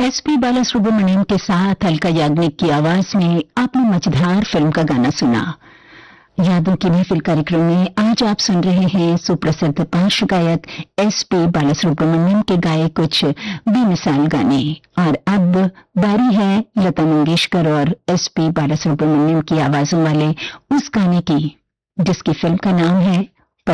SP Balasubrahmanyam के साथ अलका याग्निक की आवाज में आपने मजेदार फिल्म का गाना सुना। यादों की महफिल कार्यक्रम में आज आप सुन रहे हैं सुप्रसिद्ध पार्श्व गायक एसपी बालासुब्रमण्यम के गाए कुछ बेमिसाल गाने। और अब बारी है लता मंगेशकर और एसपी बालासुब्रमण्यम की आवाजों वाले उस गाने की जिसकी फिल्म का नाम है